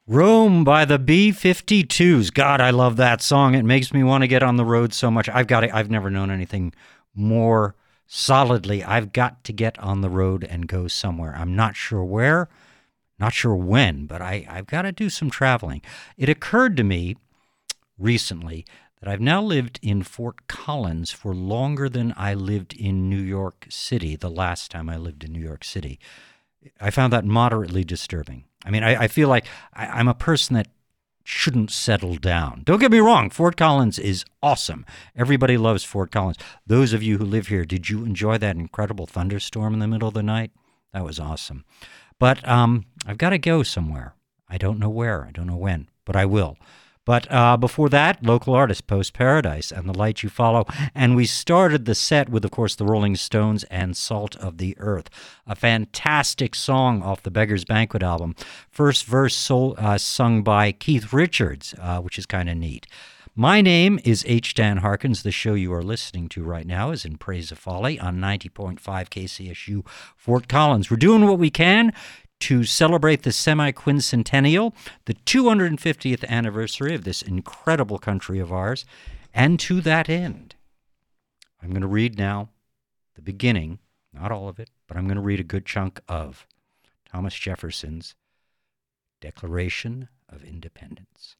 Rome by the B-52s. God, I love that song. It makes me want to get on the road so much. I've never known anything more solidly. I've got to get on the road and go somewhere. I'm not sure where, not sure when, but I've got to do some traveling. It occurred to me recently that I've now lived in Fort Collins for longer than I lived in New York City the last time I lived in New York City. I found that moderately disturbing. I mean, I feel like I'm a person that shouldn't settle down. Don't get me wrong, Fort Collins is awesome. Everybody loves Fort Collins. Those of you who live here, did you enjoy that incredible thunderstorm in the middle of the night? That was awesome. But I've got to go somewhere. I don't know where. I don't know when, but I will. But before that, local artist Post Paradise and The Light You Follow. And we started the set with, of course, the Rolling Stones and Salt of the Earth, a fantastic song off the Beggar's Banquet album. First verse sung by Keith Richards, which is kind of neat. My name is H. Dan Harkins. The show you are listening to right now is In Praise of Folly on 90.5 KCSU Fort Collins. We're doing what we can to celebrate the semi-quincentennial, the 250th anniversary of this incredible country of ours. And to that end, I'm going to read now the beginning, not all of it, but I'm going to read a good chunk of Thomas Jefferson's Declaration of Independence.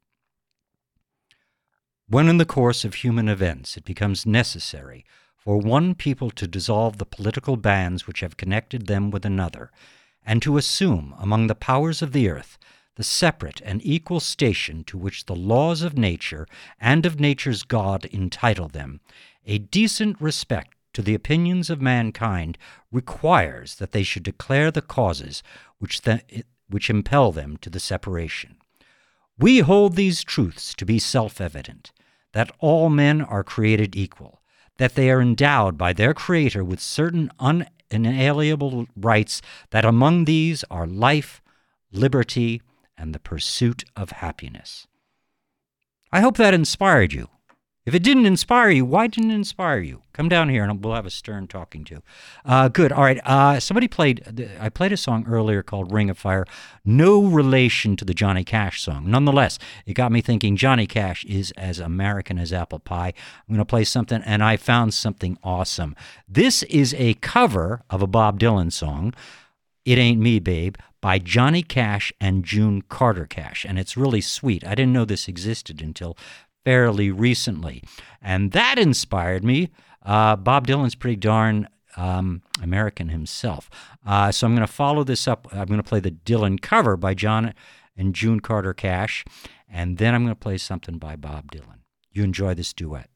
When in the course of human events it becomes necessary for one people to dissolve the political bands which have connected them with another, and to assume among the powers of the earth the separate and equal station to which the laws of nature and of nature's God entitle them, a decent respect to the opinions of mankind requires that they should declare the causes which impel them to the separation. We hold these truths to be self-evident, that all men are created equal, that they are endowed by their Creator with certain inalienable rights, that among these are life, liberty, and the pursuit of happiness. I hope that inspired you. If it didn't inspire you, why didn't it inspire you? Come down here and we'll have a stern talking to. Good. All right. I played a song earlier called Ring of Fire. No relation to the Johnny Cash song. Nonetheless, it got me thinking Johnny Cash is as American as apple pie. I'm going to play something, and I found something awesome. This is a cover of a Bob Dylan song, It Ain't Me, Babe, by Johnny Cash and June Carter Cash. And it's really sweet. I didn't know this existed until fairly recently. And that inspired me. Bob Dylan's pretty darn American himself. So I'm going to follow this up. I'm going to play the Dylan cover by John and June Carter Cash, and then I'm going to play something by Bob Dylan. You enjoy this duet.